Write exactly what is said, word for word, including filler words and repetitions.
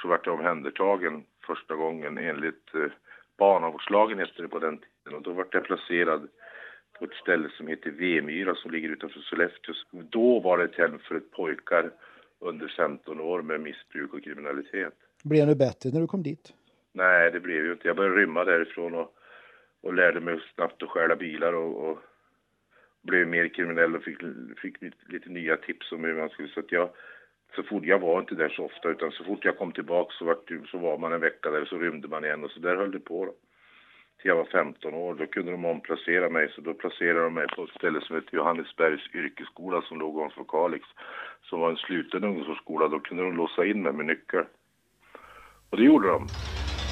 så vart jag omhändertagen första gången enligt eh, barnavårdslagen hette det på den tiden. Och då vart jag placerad på ett ställe som heter Vemyra som ligger utanför Sollefteå. Då var det ett hem för ett pojkar under femton år med missbruk och kriminalitet. Blev det bättre när du kom dit? Nej, det blev ju inte. Jag började rymma därifrån och, och lärde mig snabbt att stjäla bilar och, och blev mer kriminell och fick, fick lite nya tips om hur man skulle. Så att jag, så fort, jag var inte där så ofta, utan så fort jag kom tillbaka så var, så var man en vecka där och så rymde man igen och så där höll det på då. Till jag var femton år, då kunde de omplacera mig, så då placerade de mig på ett ställe som heter Johannesbergs yrkesskola som låg ovanför Kalix, som var en sluten ungdomsskola. Då kunde de låsa in mig med nyckel. Och det gjorde de.